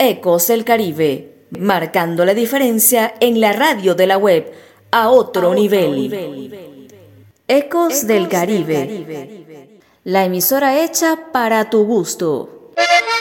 Ecos del Caribe, marcando la diferencia en la radio de la web a otro nivel. Ecos del Caribe, la emisora hecha para tu gusto.